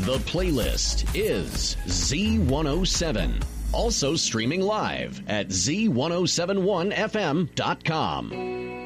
The playlist is Z107. Also streaming live at Z1071FM.com.